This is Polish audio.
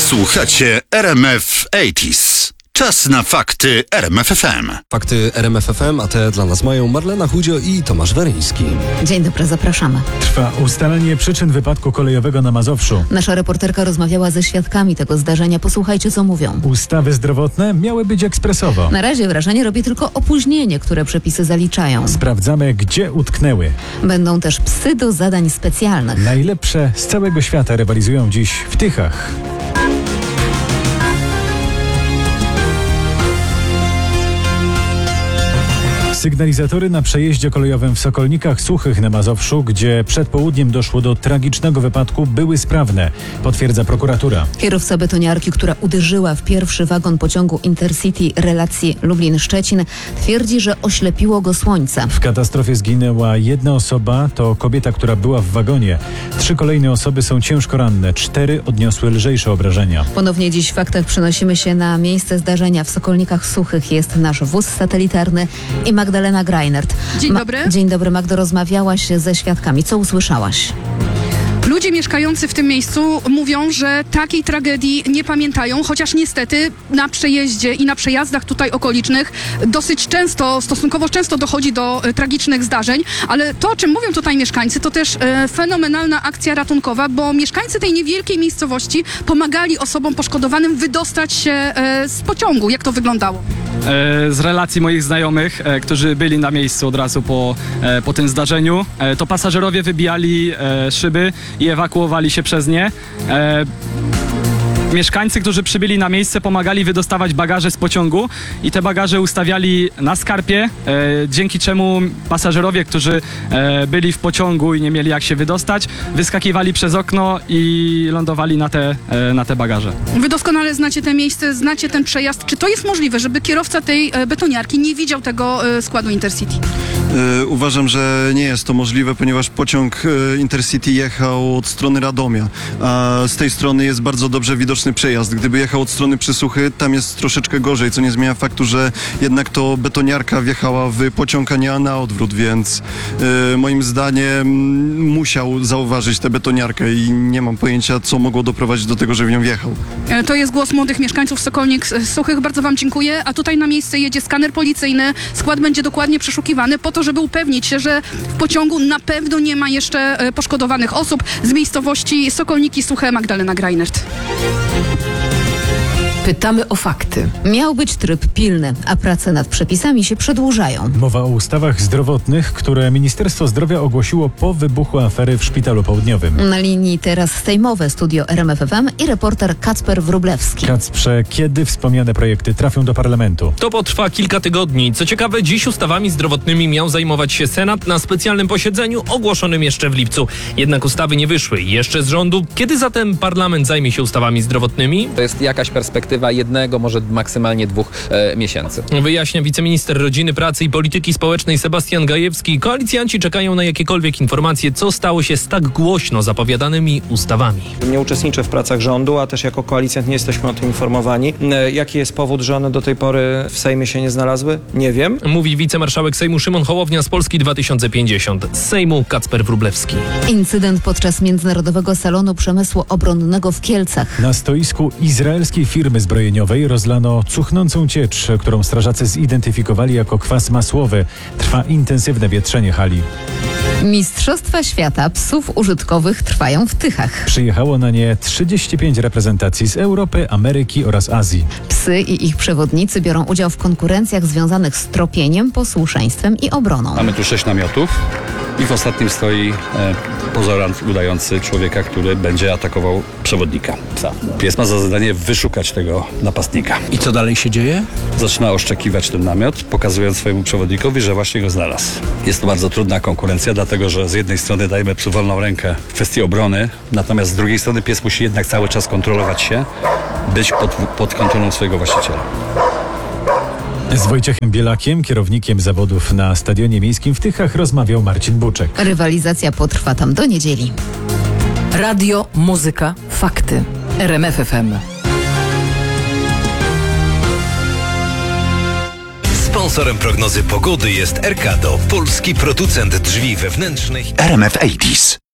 Słuchacie RMF 80s. Czas na fakty RMF FM. Fakty RMF FM, a te dla nas mają Marlena Chudzio i Tomasz Weryński. Dzień dobry, zapraszamy. Trwa ustalenie przyczyn wypadku kolejowego na Mazowszu. Nasza reporterka rozmawiała ze świadkami tego zdarzenia. Posłuchajcie, co mówią. Ustawy zdrowotne miały być ekspresowo. Na razie wrażenie robi tylko opóźnienie, które przepisy zaliczają. Sprawdzamy, gdzie utknęły. Będą też psy do zadań specjalnych. Najlepsze z całego świata rywalizują dziś w Tychach. Sygnalizatory na przejeździe kolejowym w Sokolnikach Suchych na Mazowszu, gdzie przed południem doszło do tragicznego wypadku, były sprawne, potwierdza prokuratura. Kierowca betoniarki, która uderzyła w pierwszy wagon pociągu Intercity relacji Lublin-Szczecin, twierdzi, że oślepiło go słońce. W katastrofie zginęła jedna osoba, to kobieta, która była w wagonie. 3 kolejne osoby są ciężko ranne, 4 odniosły lżejsze obrażenia. Ponownie dziś w faktach przenosimy się na miejsce zdarzenia. W Sokolnikach Suchych jest nasz wóz satelitarny i Magdalena Greinert. Dzień dobry. Dzień dobry, Magdo, rozmawiałaś ze świadkami. Co usłyszałaś? Ludzie mieszkający w tym miejscu mówią, że takiej tragedii nie pamiętają, chociaż niestety na przejeździe i na przejazdach tutaj okolicznych dosyć często, stosunkowo często dochodzi do tragicznych zdarzeń, ale to, o czym mówią tutaj mieszkańcy, to też fenomenalna akcja ratunkowa, bo mieszkańcy tej niewielkiej miejscowości pomagali osobom poszkodowanym wydostać się z pociągu. Jak to wyglądało? Z relacji moich znajomych, którzy byli na miejscu od razu po tym zdarzeniu, to pasażerowie wybijali szyby i ewakuowali się przez nie. Mieszkańcy, którzy przybyli na miejsce, pomagali wydostawać bagaże z pociągu i te bagaże ustawiali na skarpie, dzięki czemu pasażerowie, którzy byli w pociągu i nie mieli jak się wydostać, wyskakiwali przez okno i lądowali na te bagaże. Wy doskonale znacie te miejsce, znacie ten przejazd. Czy to jest możliwe, żeby kierowca tej betoniarki nie widział tego składu Intercity? Uważam, że nie jest to możliwe, ponieważ pociąg Intercity jechał od strony Radomia, a z tej strony jest bardzo dobrze widoczny przejazd. Gdyby jechał od strony Przysuchy, tam jest troszeczkę gorzej, co nie zmienia faktu, że jednak to betoniarka wjechała w pociąg, a nie na odwrót, więc moim zdaniem musiał zauważyć tę betoniarkę i nie mam pojęcia, co mogło doprowadzić do tego, że w nią wjechał. To jest głos młodych mieszkańców Sokolnik Suchych. Bardzo wam dziękuję. A tutaj na miejsce jedzie skaner policyjny. Skład będzie dokładnie przeszukiwany po to, żeby upewnić się, że w pociągu na pewno nie ma jeszcze poszkodowanych osób. Z miejscowości Sokolniki Suche, Magdalena Greinert. Pytamy o fakty. Miał być tryb pilny, a prace nad przepisami się przedłużają. Mowa o ustawach zdrowotnych, które Ministerstwo Zdrowia ogłosiło po wybuchu afery w Szpitalu Południowym. Na linii teraz sejmowe studio RMF FM i reporter Kacper Wróblewski. Kacprze, kiedy wspomniane projekty trafią do parlamentu? To potrwa kilka tygodni. Co ciekawe, dziś ustawami zdrowotnymi miał zajmować się Senat na specjalnym posiedzeniu ogłoszonym jeszcze w lipcu. Jednak ustawy nie wyszły jeszcze z rządu. Kiedy zatem parlament zajmie się ustawami zdrowotnymi? To jest jakaś perspektywa 1, może maksymalnie 2 miesięcy. Wyjaśnia wiceminister Rodziny, Pracy i Polityki Społecznej Sebastian Gajewski. Koalicjanci czekają na jakiekolwiek informacje, co stało się z tak głośno zapowiadanymi ustawami. Nie uczestniczę w pracach rządu, a też jako koalicjant nie jesteśmy o tym informowani. Jaki jest powód, że one do tej pory w Sejmie się nie znalazły? Nie wiem. Mówi wicemarszałek Sejmu Szymon Hołownia z Polski 2050. Z Sejmu Kacper Wróblewski. Incydent podczas Międzynarodowego Salonu Przemysłu Obronnego w Kielcach. Na stoisku izraelskiej firmy zbrojeniowej rozlano cuchnącą ciecz, którą strażacy zidentyfikowali jako kwas masłowy. Trwa intensywne wietrzenie hali. Mistrzostwa świata psów użytkowych trwają w Tychach. Przyjechało na nie 35 reprezentacji z Europy, Ameryki oraz Azji. Psy i ich przewodnicy biorą udział w konkurencjach związanych z tropieniem, posłuszeństwem i obroną. Mamy tu 6 namiotów i w ostatnim stoi pozorant udający człowieka, który będzie atakował przewodnika psa. Pies ma za zadanie wyszukać tego napastnika. I co dalej się dzieje? Zaczyna oszczekiwać ten namiot, pokazując swojemu przewodnikowi, że właśnie go znalazł. Jest to bardzo trudna konkurencja, dlatego że z jednej strony dajemy psu wolną rękę w kwestii obrony, natomiast z drugiej strony pies musi jednak cały czas kontrolować się, być pod kontrolą swojego właściciela. Z Wojciechem Bielakiem, kierownikiem zawodów na Stadionie Miejskim w Tychach, rozmawiał Marcin Buczek. Rywalizacja potrwa tam do niedzieli. Radio, muzyka, fakty. RMF FM. Sponsorem prognozy pogody jest Erkado, polski producent drzwi wewnętrznych. RMF 80s.